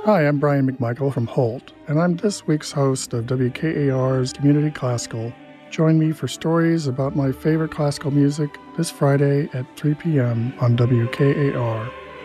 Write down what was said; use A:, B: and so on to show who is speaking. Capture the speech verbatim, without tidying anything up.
A: Hi, I'm Brian McMichael from Holt, and I'm this week's host of W K A R's Community Classical. Join me for stories about my favorite classical music this Friday at three p.m. on W K A R.